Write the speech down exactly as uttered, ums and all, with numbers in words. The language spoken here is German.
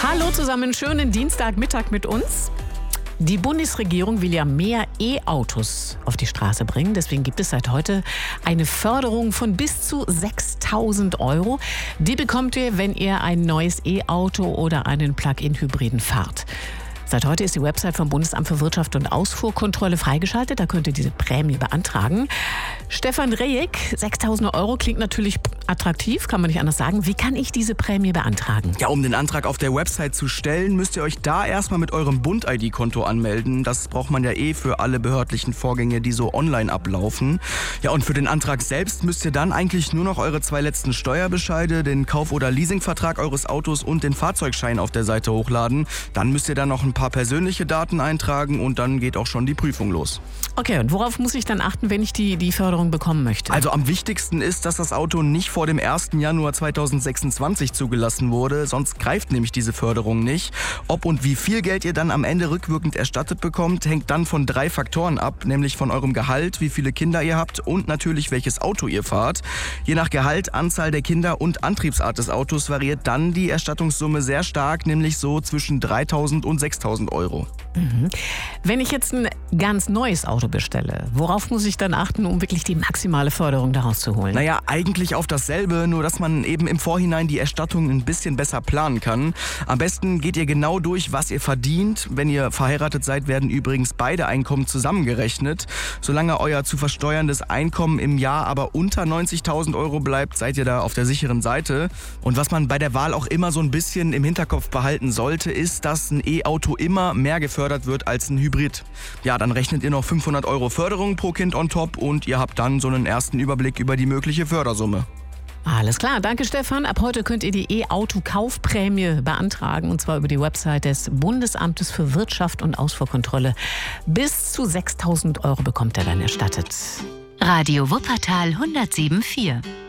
Hallo zusammen, schönen Dienstagmittag mit uns. Die Bundesregierung will ja mehr E-Autos auf die Straße bringen. Deswegen gibt es seit heute eine Förderung von bis zu sechstausend Euro. Die bekommt ihr, wenn ihr ein neues E-Auto oder einen Plug-in-Hybriden fahrt. Seit heute ist die Website vom Bundesamt für Wirtschaft und Ausfuhrkontrolle freigeschaltet. Da könnt ihr diese Prämie beantragen. Stefan Rejek, sechstausend Euro klingt natürlich attraktiv, kann man nicht anders sagen. Wie kann ich diese Prämie beantragen? Ja, um den Antrag auf der Website zu stellen, müsst ihr euch da erstmal mit eurem Bund-I D-Konto anmelden. Das braucht man ja eh für alle behördlichen Vorgänge, die so online ablaufen. Ja, und für den Antrag selbst müsst ihr dann eigentlich nur noch eure zwei letzten Steuerbescheide, den Kauf- oder Leasingvertrag eures Autos und den Fahrzeugschein auf der Seite hochladen. Dann müsst ihr dann noch ein paar persönliche Daten eintragen und dann geht auch schon die Prüfung los. Okay, und worauf muss ich dann achten, wenn ich die, die Förderung bekommen möchte? Also am wichtigsten ist, dass das Auto nicht vor dem ersten Januar zweitausendsechsundzwanzig zugelassen wurde, sonst greift nämlich diese Förderung nicht. Ob und wie viel Geld ihr dann am Ende rückwirkend erstattet bekommt, hängt dann von drei Faktoren ab, nämlich von eurem Gehalt, wie viele Kinder ihr habt und natürlich welches Auto ihr fahrt. Je nach Gehalt, Anzahl der Kinder und Antriebsart des Autos variiert dann die Erstattungssumme sehr stark, nämlich so zwischen dreitausend und sechstausend Euro. Mhm. Wenn ich jetzt ein ganz neues Auto bestelle, worauf muss ich dann achten, um wirklich die maximale Förderung daraus zu holen? Naja, eigentlich auf dasselbe, nur dass man eben im Vorhinein die Erstattung ein bisschen besser planen kann. Am besten geht ihr genau durch, was ihr verdient. Wenn ihr verheiratet seid, werden übrigens beide Einkommen zusammengerechnet. Solange euer zu versteuerndes Einkommen im Jahr aber unter neunzigtausend Euro bleibt, seid ihr da auf der sicheren Seite. Und was man bei der Wahl auch immer so ein bisschen im Hinterkopf behalten sollte, ist, dass ein E-Auto immer mehr gefördert wird als ein Hybrid. Ja, dann rechnet ihr noch fünfhundert Euro Förderung pro Kind on top und ihr habt dann so einen ersten Überblick über die mögliche Fördersumme. Alles klar, danke Stefan. Ab heute könnt ihr die E-Auto-Kaufprämie beantragen und zwar über die Website des Bundesamtes für Wirtschaft und Ausfuhrkontrolle. Bis zu sechstausend Euro bekommt er dann erstattet. Radio Wuppertal hundertsieben Komma vier